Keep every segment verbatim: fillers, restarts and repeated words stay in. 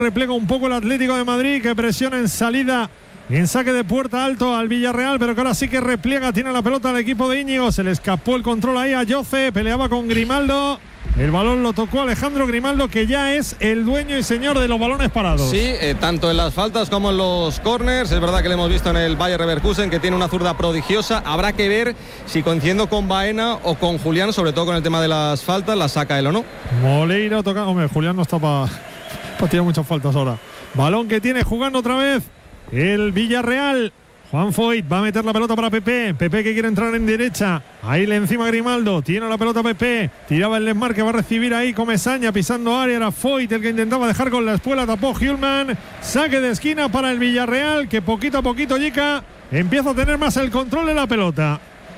Replega un poco el Atlético de Madrid, que presiona en salida, en saque de puerta alto al Villarreal, pero que ahora sí que repliega, tiene la pelota al equipo de Íñigo, se le escapó el control ahí a Jose, peleaba con Grimaldo, el balón lo tocó Alejandro Grimaldo, que ya es el dueño y señor de los balones parados. Sí, eh, tanto en las faltas como en los corners, es verdad que lo hemos visto en el Bayer Leverkusen, que tiene una zurda prodigiosa, habrá que ver si coincidiendo con Baena o con Julián, sobre todo con el tema de las faltas, las saca él o no. Moleiro toca, hombre, Julián no está para pa tirar muchas faltas ahora. Balón que tiene jugando otra vez el Villarreal. Juan Foyt va a meter la pelota para Pepe. Pepe que quiere entrar en derecha. Ahí le encima Grimaldo. Tiene la pelota Pepe. Tiraba el desmarque. Va a recibir ahí Comesaña pisando área. Era Foyt el que intentaba dejar con la espuela. Tapó Hjulman. Saque de esquina para el Villarreal, que poquito a poquito Yica empieza a tener más el control de la pelota.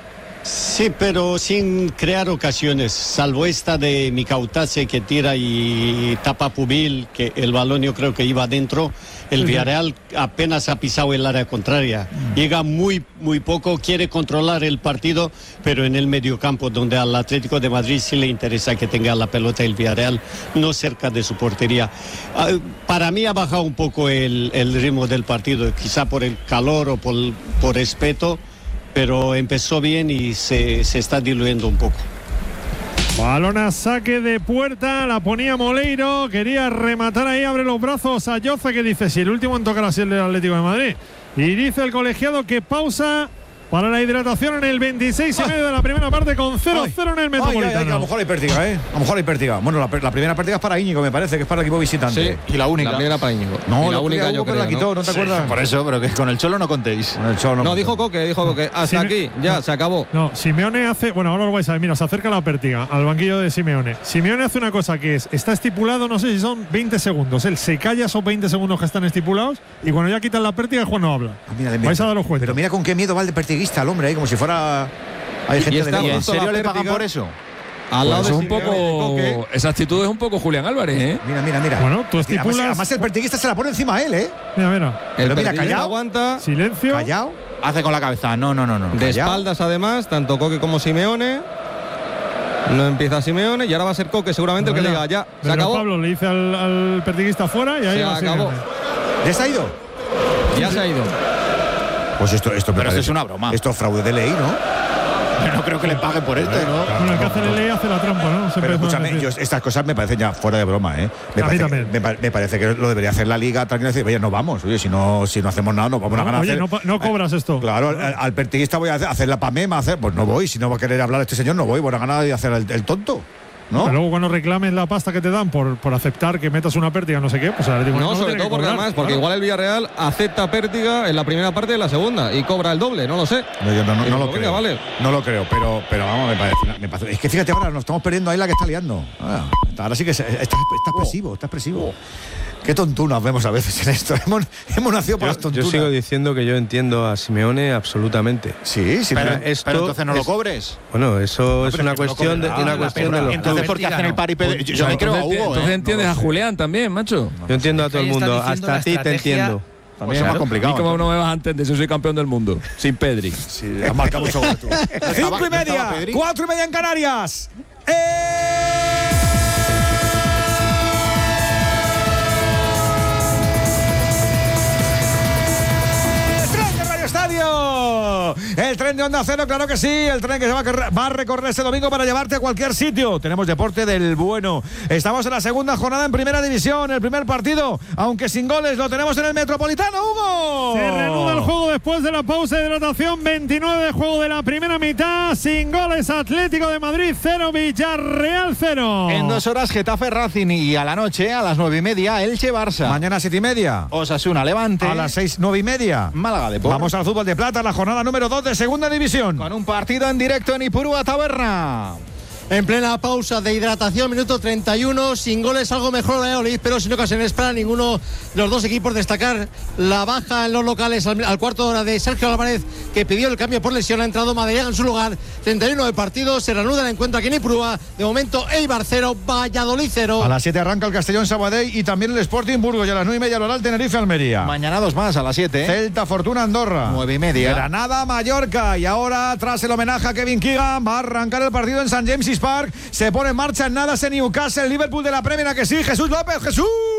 Sí, pero sin crear ocasiones, salvo esta de Micautase que tira y tapa Pubil, que el balón yo creo que iba adentro. El Villarreal apenas ha pisado el área contraria, llega muy muy poco, quiere controlar el partido, pero en el mediocampo, donde al Atlético de Madrid sí le interesa que tenga la pelota el Villarreal, no cerca de su portería. Para mí ha bajado un poco el, el ritmo del partido, quizá por el calor o por, por respeto, pero empezó bien y se, se está diluyendo un poco. Balón a saque de puerta, la ponía Moleiro, quería rematar ahí, abre los brazos a Jose, que dice, si el último en tocar así el del Atlético de Madrid. Y dice el colegiado que pausa para la hidratación en el veintiséis y medio de la primera parte, con cero cero en el Metropolitano. Ay, ay, ay, a lo mejor hay pértiga, ¿eh? A lo mejor hay pértiga. Bueno, la, la primera partida es para Íñigo, me parece, que es para el equipo visitante. Sí, y la única. La primera para Íñigo. No, y la la única yo creo, la quitó, ¿no, ¿no te sí, acuerdas? Por eso, pero que con el Cholo no contéis. Con el Cholo no, no dijo Coque, dijo Coque. Hasta Sime aquí, ya, no, se acabó. No, Simeone hace, bueno, ahora lo vais a ver, mira, se acerca la pértiga al banquillo de Simeone. Simeone hace una cosa que es, está estipulado, no sé si son veinte segundos. Él se calla esos veinte segundos que están estipulados y cuando ya quitan la pértiga, Juan no habla. Ah, mira, de vais a daros cuenta. Pero mira con qué miedo va el de pertiguista el hombre ahí, como si fuera. Hay gente está, de ¿Y en serio le pagan por eso? Al lado pues de es un poco, esa actitud es un poco Julián Álvarez, ¿eh? Mira, mira, mira. Bueno, tú estipulas. Además, además el pertiguista se la pone encima a él, ¿eh? Mira, mira. El Pero mira, Pertiguista callao. aguanta. Silencio. Callao. Hace con la cabeza. No, no, no, no. De Callao. espaldas, además, tanto Coque como Simeone. No empieza Simeone y ahora va a ser Coque seguramente No, el que mira, le diga ya. Se pero acabó. Pablo le dice al, al pertiguista fuera y ahí Se va acabó. Simeone. ¿Ya se ha ido? Ya se ha ido. Pues esto, esto me Pero esto parece- es una broma. Esto es fraude de ley, ¿no? No creo que le paguen por esto, ¿no? Bueno, el que hace la ley hace la trampa, ¿no? Se Pero empezó a escúchame, decir. yo, estas cosas me parecen ya fuera de broma, ¿eh? Me, A mí parece, también. que, me, pa- me parece que lo debería hacer la liga tranquila y decir, oye, no vamos, oye, si no, si no hacemos nada, no vamos a No, ganar. oye, hacer- no, pa- no cobras esto. Claro, al, al pertiguista voy a hacer, hacer la pamema, hacer, pues no voy, si no va a querer hablar este señor, no voy, buena gana de hacer el, el tonto, ¿no? Pero luego cuando reclames la pasta que te dan por, por aceptar que metas una pértiga, no sé qué, pues ahora digo, No, lo sobre tiene todo que porque cobrar, además, porque claro. igual el Villarreal acepta pértiga en la primera parte de la segunda y cobra el doble, no lo sé. No, yo no, no, Y no lo venga, creo. vale. No lo creo, pero, pero vamos, me parece, me parece- Es que fíjate ahora, nos estamos perdiendo ahí la que está liando. Ah, ahora sí que se- está, está expresivo, está expresivo. Qué tontunas vemos a veces en esto. Hemos, hemos nacido por las Yo, tontunas. yo sigo diciendo que yo entiendo a Simeone absolutamente. Sí, sí, Pero, pero- esto pero entonces no lo es- cobres. Bueno, eso es pero una es que no cuestión de, cobrará, una la cuestión pena. de los Entonces, clubes. ¿por qué hacen el paripé? de- Yo, yo le creo a Entonces, Hugo, entonces ¿eh? entiendes a Julián también, macho. Yo entiendo a todo el Ahí está mundo, diciendo hasta la a ti te estrategia. entiendo. también es más ¿Y complicado. cómo no me vas a entender si soy campeón del mundo? Sin Pedri. Sí, has marcado mucho gol tú. Cinco y media, cuatro y media en Canarias. ¡Eh! ¡Tren del Radio Estadio! El tren de Onda Cero, claro que sí. El tren que se va a, correr- va a recorrer este domingo para llevarte a cualquier sitio. Tenemos deporte del bueno. Estamos en la segunda jornada en Primera División. El primer partido, aunque sin goles, lo tenemos en el Metropolitano, Hugo. Se reanuda el juego después de la pausa de hidratación. veintinueve de juego de la primera mitad. Sin goles, Atlético de Madrid cero, Villarreal cero. En dos horas, Getafe Racing y a la noche, a las nueve y media, Elche Barça. Mañana siete y media. Osasuna Levante. A las seis, nueve y media. Málaga Depor. Vamos al fútbol de plata, la jornada número dos de Segunda División. Con un partido en directo en Ipurúa Taberna. En plena pausa de hidratación, minuto treinta y uno, sin goles, algo mejor Valladolid, pero sin ocasiones para ninguno de los dos equipos. Destacar la baja en los locales al, al cuarto de hora de Sergio Álvarez, que pidió el cambio por lesión. Ha entrado Madariaga en su lugar. treinta y uno de partido, se reanuda el encuentro aquí en Ipurúa. De momento, Eibar cero, Valladolid cero. A las siete arranca el Castellón Sabadell y también el Sporting Burgos. Y a las nueve y media el Oral Tenerife Almería. Mañana dos más a las siete. Celta Fortuna Andorra. Nueve y media. Granada Mallorca. Y ahora, tras el homenaje a Kevin Keegan, va a arrancar el partido en San James's Park. Se pone en marcha en nada ese Newcastle, Liverpool de la Premier, ¿a que sí? Jesús López, Jesús.